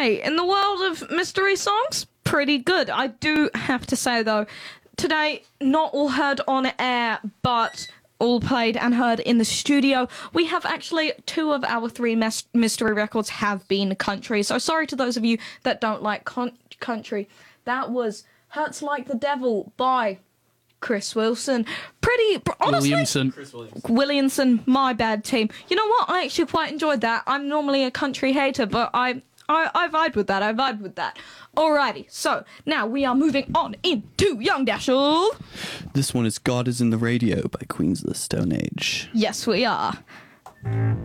Hey, in the world of mystery songs, pretty good. I do have to say, though, today, not all heard on air, but all played and heard in the studio. We have actually 2 of our 3 mystery records have been country. So sorry to those of you that don't like country. That was Hurts Like the Devil by Chris Wilson. Honestly, Williamson, my bad team. You know what? I actually quite enjoyed that. I'm normally a country hater, but I vibed with that. Alrighty, so now we are moving on into Young Dashel. This one is God is in the Radio by Queens of the Stone Age. Yes, we are.